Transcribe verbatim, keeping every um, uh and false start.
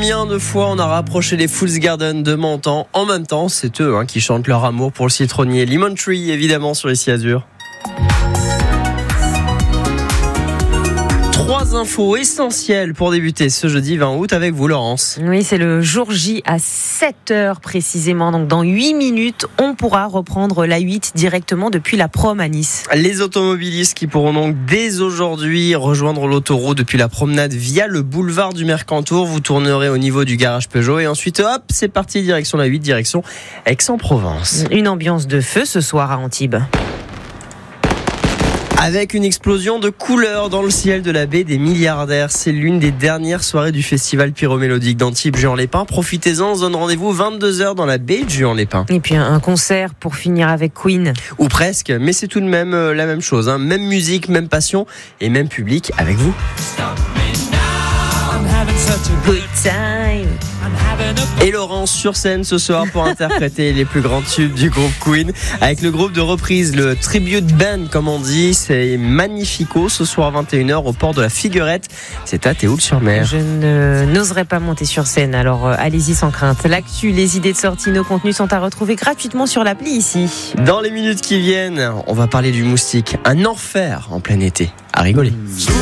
Combien de fois on a rapproché les Fools Garden de Menton? En même temps, c'est eux hein, qui chantent leur amour pour le citronnier Lemon Tree, évidemment, sur Ici Azur. Trois infos essentielles pour débuter ce jeudi vingt août avec vous, Laurence. Oui, c'est le jour J à sept heures précisément. Donc dans huit minutes, on pourra reprendre l'A huit directement depuis la prom à Nice. Les automobilistes qui pourront donc dès aujourd'hui rejoindre l'autoroute depuis la promenade via le boulevard du Mercantour. Vous tournerez au niveau du garage Peugeot et ensuite hop, c'est parti direction l'A huit, direction Aix-en-Provence. Une ambiance de feu ce soir à Antibes. Avec une explosion de couleurs dans le ciel de la baie des milliardaires. C'est l'une des dernières soirées du festival pyromélodique d'Antibes Juan-les-Pins. Profitez-en, on se donne rendez-vous vingt-deux heures dans la baie de Juan-les-Pins. Et puis un concert pour finir avec Queen. Ou presque, mais c'est tout de même euh, la même chose. Hein. Même musique, même passion et même public avec vous. Good time. Et Laurence sur scène ce soir pour interpréter les plus grands tubes du groupe Queen avec le groupe de reprise, le Tribute Band comme on dit. C'est Magnifico ce soir vingt et une heures au port de la Figuerette. C'est à Théoul-sur-Mer. Je ne, n'oserais pas monter sur scène, alors euh, allez-y sans crainte. L'actu, les idées de sortie, nos contenus sont à retrouver gratuitement sur l'appli ici. Dans les minutes qui viennent, on va parler du moustique. Un enfer en plein été. À rigoler.